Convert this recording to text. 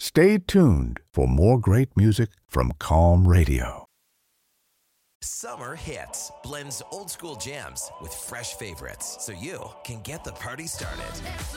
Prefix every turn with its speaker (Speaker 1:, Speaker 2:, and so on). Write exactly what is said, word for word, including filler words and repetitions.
Speaker 1: Stay tuned for more great music from Calm Radio.
Speaker 2: Summer Hits blends old school jams with fresh favorites so you can get the party started.